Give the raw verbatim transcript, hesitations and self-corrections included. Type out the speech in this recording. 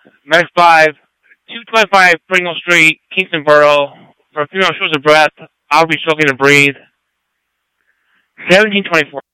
Med five, two twenty-five Pringle Street, Kingston Borough. For female shortness of breath, I'll be struggling to breathe. seventeen twenty-four.